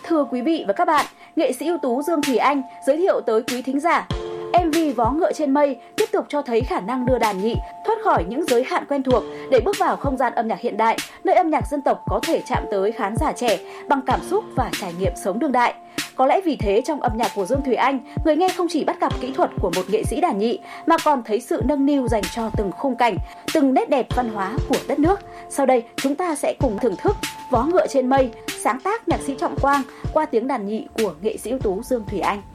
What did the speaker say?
Thưa quý vị và các bạn, nghệ sĩ ưu tú Dương Thùy Anh giới thiệu tới quý thính giả MV Vó ngựa trên mây tiếp tục cho thấy khả năng đưa đàn nhị thoát khỏi những giới hạn quen thuộc để bước vào không gian âm nhạc hiện đại, nơi âm nhạc dân tộc có thể chạm tới khán giả trẻ bằng cảm xúc và trải nghiệm sống đương đại. Có lẽ vì thế trong âm nhạc của Dương Thùy Anh, người nghe không chỉ bắt gặp kỹ thuật của một nghệ sĩ đàn nhị mà còn thấy sự nâng niu dành cho từng khung cảnh, từng nét đẹp văn hóa của đất nước. Sau đây chúng ta sẽ cùng thưởng thức Vó ngựa trên mây, sáng tác nhạc sĩ Trọng Quang qua tiếng đàn nhị của nghệ sĩ ưu tú Dương Thùy Anh.